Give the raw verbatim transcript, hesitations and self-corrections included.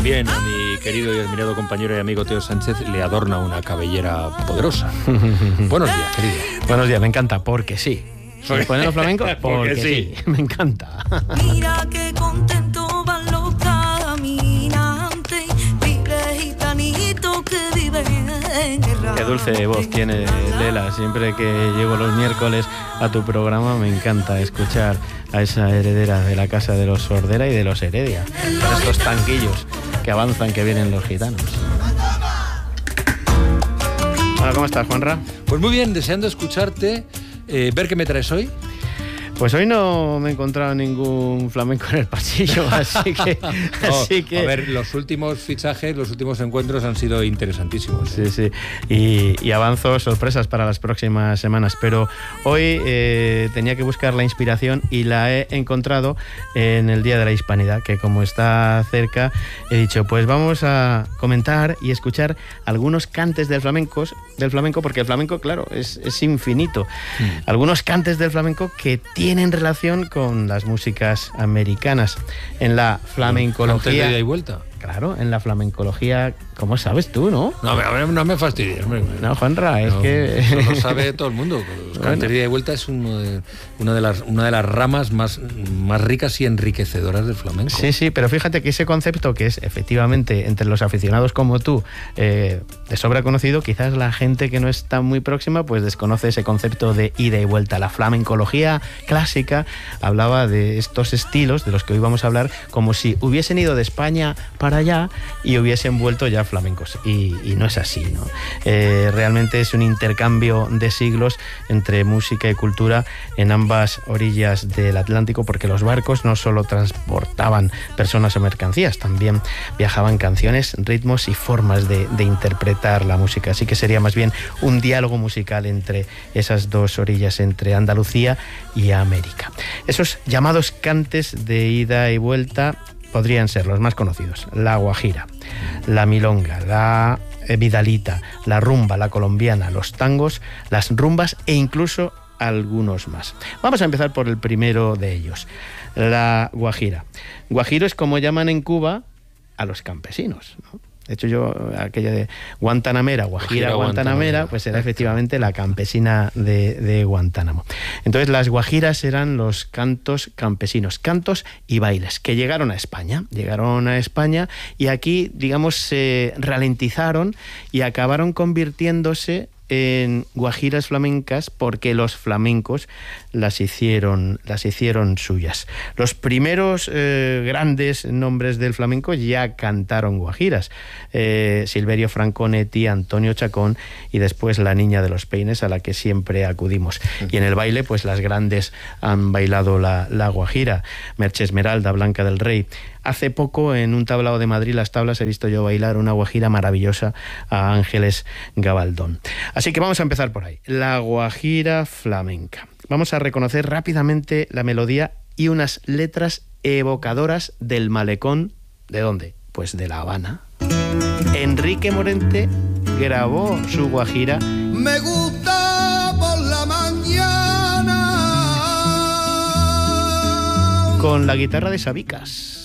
Bien, a mi querido y admirado compañero y amigo Teo Sánchez le adorna una cabellera poderosa. Buenos días, querido. Buenos días, me encanta, porque sí. ¿Se ponen los flamencos? Porque, porque sí. sí, me encanta. Mira qué contento van los caminantes, vive gitanito que vive en el Qué dulce voz tiene Lela. Siempre que llego los miércoles a tu programa me encanta escuchar a esa heredera de la casa de los Sordera y de los Heredia, con estos tanquillos que avanzan, que vienen los gitanos. Hola, ¿cómo estás, Juanra? Pues muy bien, deseando escucharte. Eh, ver qué me traes hoy. Pues hoy no me he encontrado ningún flamenco en el pasillo, así que... no, así que... A ver, los últimos fichajes, los últimos encuentros han sido interesantísimos. Sí, sí, y, y avanzo sorpresas para las próximas semanas, pero hoy eh, tenía que buscar la inspiración y la he encontrado en el Día de la Hispanidad, que como está cerca, he dicho, pues vamos a comentar y escuchar algunos cantes del flamenco, del flamenco porque el flamenco, claro, es, es infinito. Mm. Algunos cantes del flamenco que tienen tienen relación con las músicas americanas. En la flamencología... ¿Antes de ida y vuelta? Claro, en la flamencología, ¿cómo sabes tú, no? No, a ver, no me fastidies. Hombre. No, Juanra, es no, que... Eso lo sabe todo el mundo. Los cantes bueno. de ida y vuelta es uno de, una, de las, una de las ramas más, más ricas y enriquecedoras del flamenco. Sí, sí, pero fíjate que ese concepto, que es efectivamente entre los aficionados como tú, eh, de sobra conocido, quizás la gente que no está muy próxima pues desconoce ese concepto de ida y vuelta. La flamencología clásica hablaba de estos estilos de los que hoy vamos a hablar como si hubiesen ido de España para allá y hubiesen vuelto ya flamencos, y, y no es así, ¿no? Eh, realmente es un intercambio de siglos entre música y cultura en ambas orillas del Atlántico, porque los barcos no solo transportaban personas o mercancías, también viajaban canciones, ritmos y formas de, de interpretar la música, así que sería más bien un diálogo musical entre esas dos orillas, entre Andalucía y América. Esos llamados cantes de ida y vuelta podrían ser los más conocidos: la guajira, la milonga, la vidalita, la rumba, la colombiana, los tangos, las rumbas e incluso algunos más. Vamos a empezar por el primero de ellos, la guajira. Guajiro es como llaman en Cuba a los campesinos, ¿no? De hecho, yo, aquella de Guantanamera, Guajira, Guajira Guantanamera, pues era efectivamente la campesina de, de Guantánamo. Entonces, las guajiras eran los cantos campesinos, cantos y bailes, que llegaron a España. Llegaron a España y aquí, digamos, se ralentizaron y acabaron convirtiéndose en guajiras flamencas porque los flamencos las hicieron, las hicieron suyas. Los primeros eh, grandes nombres del flamenco ya cantaron guajiras. Eh, Silverio Franconetti, Antonio Chacón y después la Niña de los Peines, a la que siempre acudimos. Y en el baile, pues las grandes han bailado la, la guajira. Merche Esmeralda, Blanca del Rey. Hace poco, en un tablao de Madrid, Las Tablas, he visto yo bailar una guajira maravillosa a Ángeles Gabaldón. Así que vamos a empezar por ahí. La guajira flamenca. Vamos a reconocer rápidamente la melodía y unas letras evocadoras del malecón. ¿De dónde? Pues de La Habana. Enrique Morente grabó su guajira. Me gusta por la mañana. Con la guitarra de Sabicas.